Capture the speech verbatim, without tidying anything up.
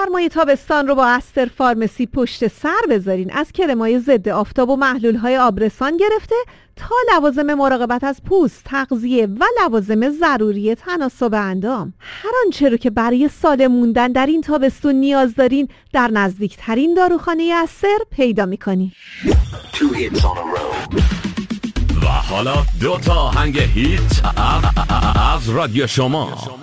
سرمای تابستان رو با استر فارمسی پشت سر بذارین. از کرمای ضد آفتاب و محلول‌های آبرسان گرفته تا لوازم مراقبت از پوست، تغذیه و لوازم ضروری تناسب اندام. هر آنچه رو که برای سالم موندن در این تابستون نیاز دارین در نزدیکترین داروخانه استر پیدا می‌کنین. و حالا دو تا آهنگ هیت از رادیو شما.